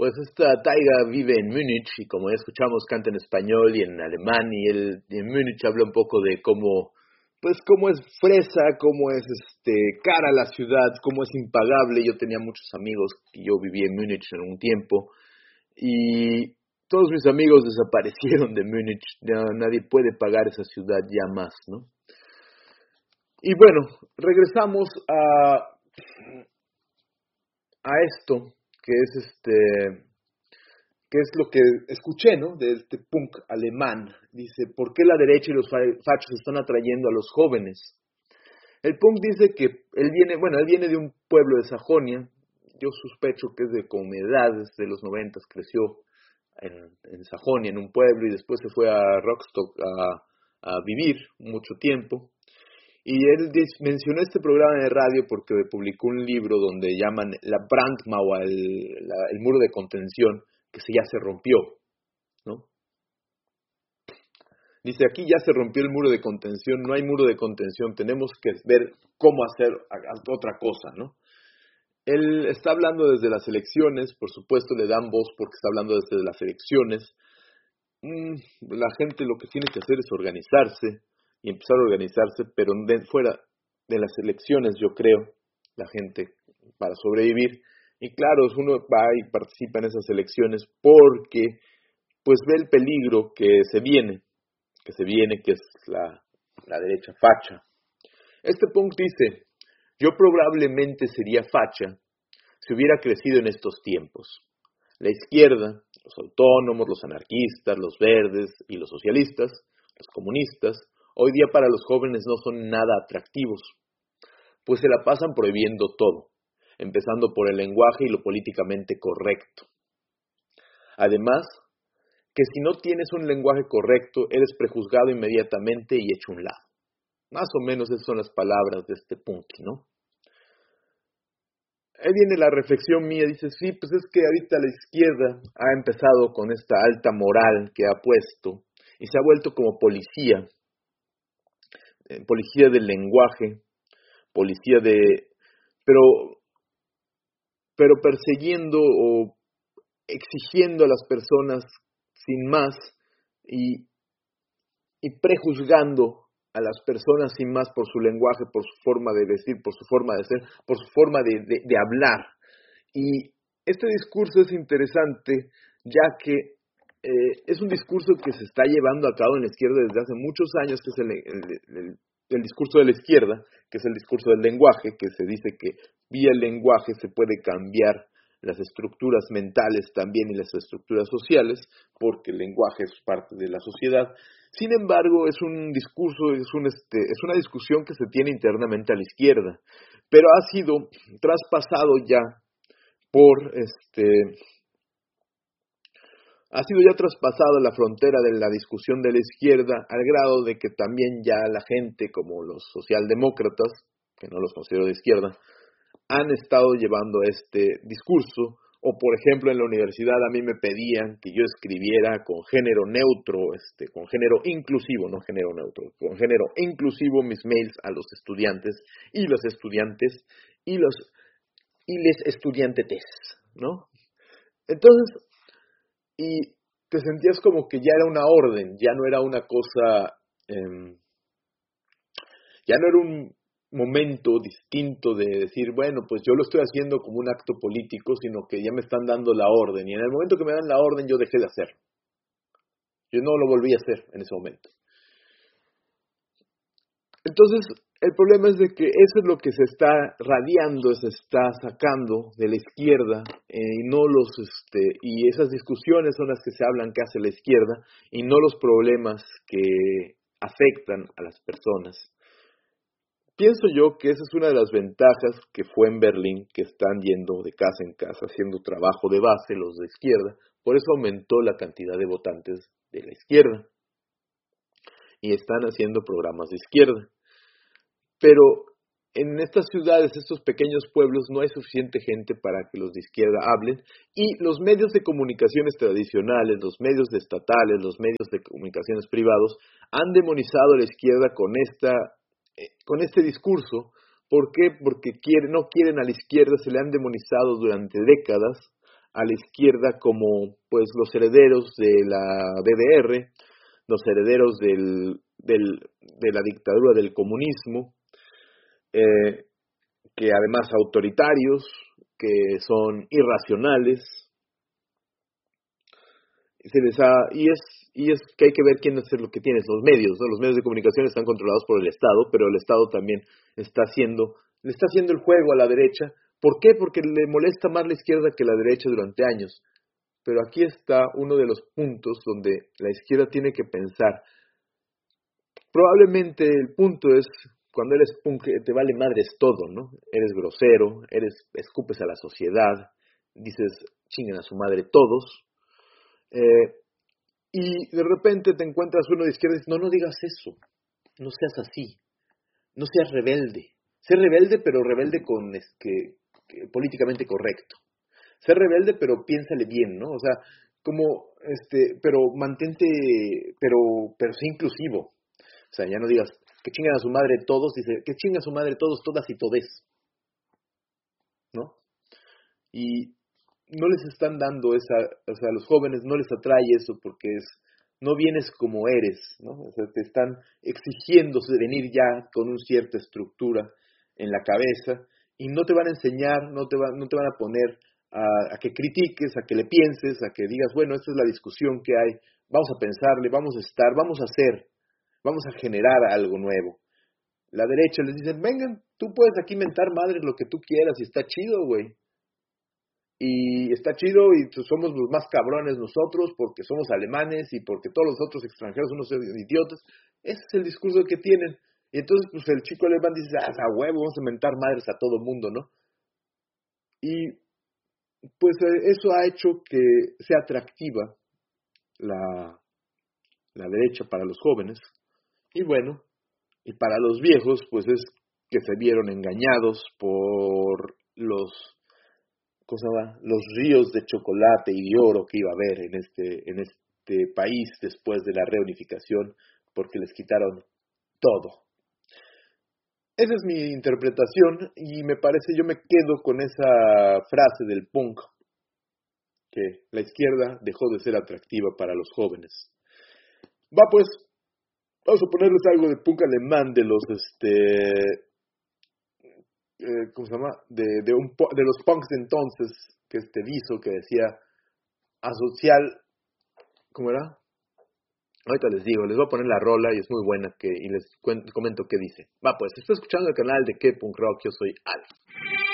Pues esta Taiga vive en Múnich y como ya escuchamos canta en español y en alemán y él en Múnich habla un poco de cómo, pues cómo es fresa, cómo es cara a la ciudad, cómo es impagable. Yo tenía muchos amigos y yo viví en Múnich en un tiempo y todos mis amigos desaparecieron de Múnich, ya nadie puede pagar esa ciudad ya más, ¿no? Y bueno, regresamos a esto que es que es lo que escuché, ¿no? De este punk alemán. Dice, ¿por qué la derecha y los fachos están atrayendo a los jóvenes? El punk dice que él viene de un pueblo de Sajonia. Yo sospecho que es de como mi edad, desde los 90 creció en Sajonia, en un pueblo, y después se fue a Rostock a vivir mucho tiempo. Y él mencionó este programa de radio porque publicó un libro donde llaman la Brandmauer, el muro de contención, que ya se rompió, ¿no? Dice, aquí ya se rompió el muro de contención, no hay muro de contención, tenemos que ver cómo hacer otra cosa, ¿no? Él está hablando desde las elecciones, por supuesto le dan voz porque está hablando desde las elecciones. La gente lo que tiene que hacer es organizarse y empezar a organizarse, pero fuera de las elecciones, yo creo, la gente para sobrevivir. Y claro, uno va y participa en esas elecciones porque pues ve el peligro que se viene, que es la derecha facha. Este punk dice, yo probablemente sería facha si hubiera crecido en estos tiempos. La izquierda, los autónomos, los anarquistas, los verdes y los socialistas, los comunistas, hoy día para los jóvenes no son nada atractivos, pues se la pasan prohibiendo todo, empezando por el lenguaje y lo políticamente correcto. Además, que si no tienes un lenguaje correcto, eres prejuzgado inmediatamente y hecho a un lado. Más o menos esas son las palabras de este punky, ¿no? Ahí viene la reflexión mía, dice, sí, pues es que ahorita la izquierda ha empezado con esta alta moral que ha puesto y se ha vuelto como policía del lenguaje, pero persiguiendo o exigiendo a las personas sin más y prejuzgando a las personas sin más por su lenguaje, por su forma de vestir, por su forma de ser, por su forma de hablar. Y este discurso es interesante ya que es un discurso que se está llevando a cabo en la izquierda desde hace muchos años, que es el discurso de la izquierda, que es el discurso del lenguaje, que se dice que vía el lenguaje se puede cambiar las estructuras mentales también y las estructuras sociales, porque el lenguaje es parte de la sociedad. Sin embargo, es un discurso, es una discusión que se tiene internamente a la izquierda, pero ha sido traspasado ya ha sido ya traspasado la frontera de la discusión de la izquierda al grado de que también ya la gente, como los socialdemócratas, que no los considero de izquierda, han estado llevando este discurso. O, por ejemplo, en la universidad a mí me pedían que yo escribiera con género neutro, con género inclusivo, no género neutro, con género inclusivo mis mails a los estudiantes y los estudiantes y les estudiantetes, ¿no? Entonces, y te sentías como que ya era una orden, ya no era una cosa, ya no era un momento distinto de decir, bueno, pues yo lo estoy haciendo como un acto político, sino que ya me están dando la orden, y en el momento que me dan la orden yo dejé de hacerlo. Yo no lo volví a hacer en ese momento. Entonces, el problema es de que eso es lo que se está radiando, se está sacando de la izquierda, y no y esas discusiones son las que se hablan que hace la izquierda, y no los problemas que afectan a las personas. Pienso yo que esa es una de las ventajas que fue en Berlín, que están yendo de casa en casa haciendo trabajo de base los de izquierda, por eso aumentó la cantidad de votantes de la izquierda, y están haciendo programas de izquierda. Pero en estas ciudades, estos pequeños pueblos, no hay suficiente gente para que los de izquierda hablen, y los medios de comunicaciones tradicionales, los medios estatales, los medios de comunicaciones privados, han demonizado a la izquierda con este discurso. ¿Por qué? Porque no quieren a la izquierda, se le han demonizado durante décadas, a la izquierda como pues los herederos de la DDR, los herederos de la dictadura del comunismo, que además autoritarios, que son irracionales. Y es que hay que ver quién es lo que tienes, los medios, ¿no? Los medios de comunicación están controlados por el Estado, pero el Estado también le está haciendo el juego a la derecha. ¿Por qué? Porque le molesta más la izquierda que la derecha durante años. Pero aquí está uno de los puntos donde la izquierda tiene que pensar. Probablemente el punto es, cuando eres punk, te vale madres todo, ¿no? Eres grosero, escupes a la sociedad, dices, chinguen a su madre todos. Y de repente te encuentras uno de izquierda y dices, no digas eso, no seas así, no seas rebelde. Sé rebelde, pero rebelde con políticamente correcto. Sé rebelde, pero piénsale bien, ¿no? O sea, pero mantente, pero sé inclusivo. O sea, ya no digas que chingan a su madre todos, dice que chingan a su madre todos, todas y todes, ¿no? Y no les están dando o sea, a los jóvenes no les atrae eso porque no vienes como eres, ¿no? O sea, te están exigiendo venir ya con una cierta estructura en la cabeza y no te van a enseñar, no te van a poner a que critiques, a que le pienses, a que digas, bueno, esta es la discusión que hay, vamos a pensarle, vamos a hacer, vamos a generar algo nuevo. La derecha les dice, vengan, tú puedes aquí mentar madres lo que tú quieras y está chido, güey. Y está chido y somos los más cabrones nosotros porque somos alemanes y porque todos los otros extranjeros son unos idiotas. Ese es el discurso que tienen. Y entonces pues el chico alemán dice, a huevo, vamos a mentar madres a todo mundo, ¿no? Y pues eso ha hecho que sea atractiva la derecha para los jóvenes. Y bueno, y para los viejos pues es que se vieron engañados por los ríos de chocolate y de oro que iba a haber en este país después de la reunificación, porque les quitaron todo. Esa es mi interpretación y me parece, yo me quedo con esa frase del punk, que la izquierda dejó de ser atractiva para los jóvenes. Va pues, vamos a ponerles algo de punk alemán de los ¿cómo se llama? De los punks de entonces, que Viso, que decía asocial, ¿cómo era? Ahorita les digo, les voy a poner la rola y es muy buena y les comento qué dice. Va pues, estoy escuchando el canal de K-Punk Rock, yo soy Al.